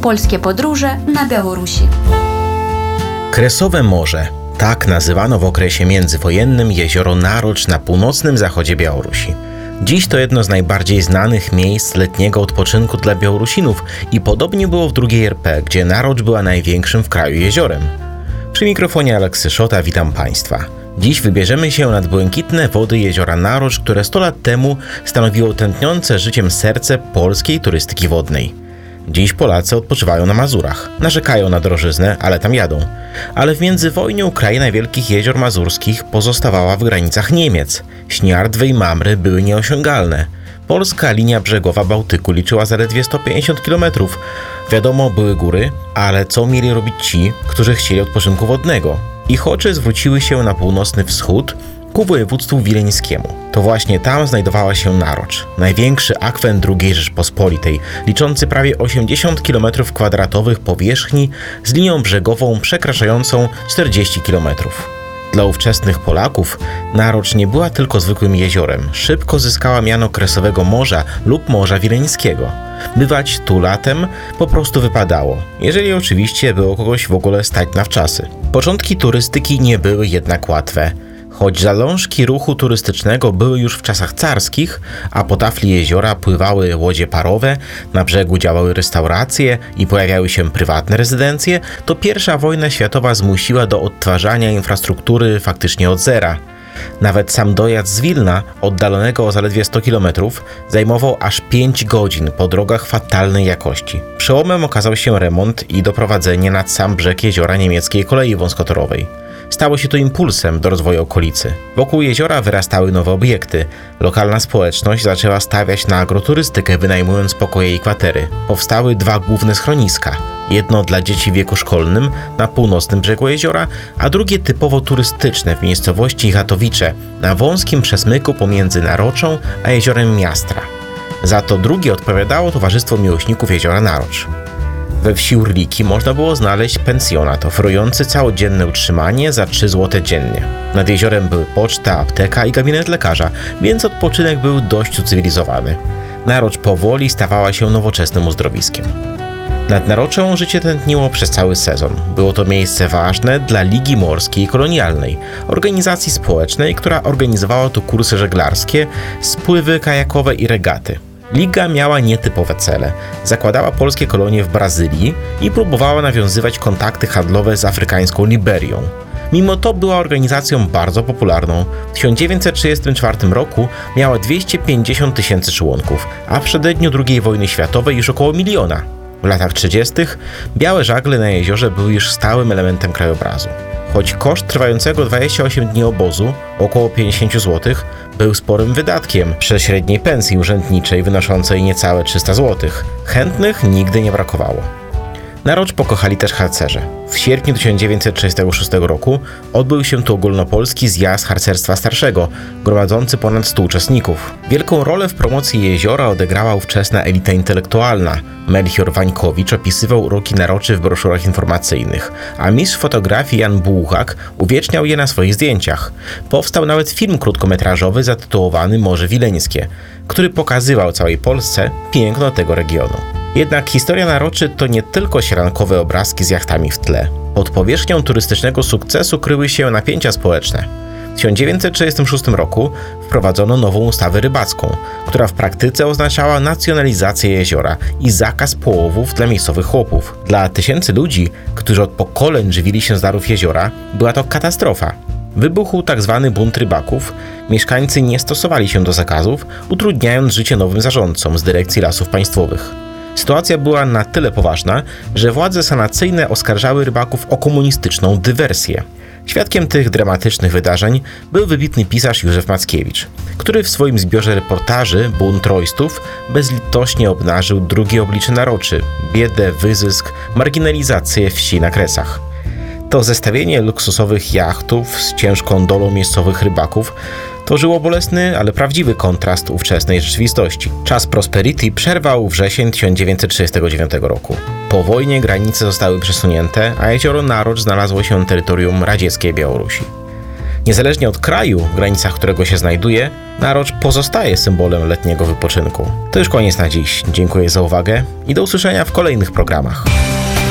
Polskie podróże na Białorusi. Kresowe Morze. Tak nazywano w okresie międzywojennym jezioro Narocz na północnym zachodzie Białorusi. Dziś to jedno z najbardziej znanych miejsc letniego odpoczynku dla Białorusinów i podobnie było w II RP, gdzie Narocz była największym w kraju jeziorem. Przy mikrofonie Aleksy Szota, witam Państwa. Dziś wybierzemy się nad błękitne wody jeziora Narocz, które 100 lat temu stanowiło tętniące życiem serce polskiej turystyki wodnej. Dziś Polacy odpoczywają na Mazurach, narzekają na drożyznę, ale tam jadą. Ale w międzywojniu kraina Wielkich Jezior Mazurskich pozostawała w granicach Niemiec. Śniardwy i Mamry były nieosiągalne. Polska linia brzegowa Bałtyku liczyła zaledwie 150 km. Wiadomo, były góry, ale co mieli robić ci, którzy chcieli odpoczynku wodnego? Ich oczy zwróciły się na północny wschód, ku województwu wileńskiemu. To właśnie tam znajdowała się Narocz, największy akwen II Rzeczpospolitej, liczący prawie 80 km² powierzchni z linią brzegową przekraczającą 40 km. Dla ówczesnych Polaków Narocz nie była tylko zwykłym jeziorem, szybko zyskała miano Kresowego Morza lub Morza Wileńskiego. Bywać tu latem po prostu wypadało, jeżeli oczywiście było kogoś w ogóle stać na wczasy. Początki turystyki nie były jednak łatwe. Choć zalążki ruchu turystycznego były już w czasach carskich, a po tafli jeziora pływały łodzie parowe, na brzegu działały restauracje i pojawiały się prywatne rezydencje, to I wojna światowa zmusiła do odtwarzania infrastruktury faktycznie od zera. Nawet sam dojazd z Wilna, oddalonego o zaledwie 100 km, zajmował aż 5 godzin po drogach fatalnej jakości. Przełomem okazał się remont i doprowadzenie nad sam brzeg jeziora niemieckiej kolei wąskotorowej. Stało się to impulsem do rozwoju okolicy. Wokół jeziora wyrastały nowe obiekty. Lokalna społeczność zaczęła stawiać na agroturystykę, wynajmując pokoje i kwatery. Powstały 2 główne schroniska. Jedno dla dzieci w wieku szkolnym na północnym brzegu jeziora, a drugie typowo turystyczne w miejscowości Chatowice, na wąskim przesmyku pomiędzy Naroczą a jeziorem Miastra. Za to drugie odpowiadało Towarzystwo Miłośników Jeziora Narocz. We wsi Urliki można było znaleźć pensjonat oferujący całodzienne utrzymanie za 3 zł dziennie. Nad jeziorem były poczta, apteka i gabinet lekarza, więc odpoczynek był dość ucywilizowany. Narocz powoli stawała się nowoczesnym uzdrowiskiem. Nad Naroczą życie tętniło przez cały sezon. Było to miejsce ważne dla Ligi Morskiej i Kolonialnej, organizacji społecznej, która organizowała tu kursy żeglarskie, spływy kajakowe i regaty. Liga miała nietypowe cele. Zakładała polskie kolonie w Brazylii i próbowała nawiązywać kontakty handlowe z afrykańską Liberią. Mimo to była organizacją bardzo popularną. W 1934 roku miała 250 000 członków, a w przededniu II wojny światowej już około 1 000 000. W latach 30. białe żagle na jeziorze były już stałym elementem krajobrazu. Choć koszt trwającego 28 dni obozu, około 50 zł, był sporym wydatkiem przy średniej pensji urzędniczej wynoszącej niecałe 300 zł. Chętnych nigdy nie brakowało. Narocz pokochali też harcerze. W sierpniu 1936 roku odbył się tu ogólnopolski zjazd harcerstwa starszego, gromadzący ponad 100 uczestników. Wielką rolę w promocji jeziora odegrała ówczesna elita intelektualna. Melchior Wańkowicz opisywał uroki Naroczy w broszurach informacyjnych, a mistrz fotografii Jan Bułhak uwieczniał je na swoich zdjęciach. Powstał nawet film krótkometrażowy zatytułowany Morze Wileńskie, który pokazywał całej Polsce piękno tego regionu. Jednak historia Naroczy to nie tylko sierankowe obrazki z jachtami w tle. Pod powierzchnią turystycznego sukcesu kryły się napięcia społeczne. W 1936 roku wprowadzono nową ustawę rybacką, która w praktyce oznaczała nacjonalizację jeziora i zakaz połowów dla miejscowych chłopów. Dla tysięcy ludzi, którzy od pokoleń żywili się z darów jeziora, była to katastrofa. Wybuchł tzw. bunt rybaków, mieszkańcy nie stosowali się do zakazów, utrudniając życie nowym zarządcom z Dyrekcji Lasów Państwowych. Sytuacja była na tyle poważna, że władze sanacyjne oskarżały rybaków o komunistyczną dywersję. Świadkiem tych dramatycznych wydarzeń był wybitny pisarz Józef Mackiewicz, który w swoim zbiorze reportaży Bunt Roystów bezlitośnie obnażył drugie oblicze Naroczy – biedę, wyzysk, marginalizację wsi na Kresach. To zestawienie luksusowych jachtów z ciężką dolą miejscowych rybaków tworzyło bolesny, ale prawdziwy kontrast ówczesnej rzeczywistości. Czas prosperity przerwał wrzesień 1939 roku. Po wojnie granice zostały przesunięte, a jezioro Narocz znalazło się na terytorium radzieckiej Białorusi. Niezależnie od kraju, w granicach którego się znajduje, Narocz pozostaje symbolem letniego wypoczynku. To już koniec na dziś. Dziękuję za uwagę i do usłyszenia w kolejnych programach.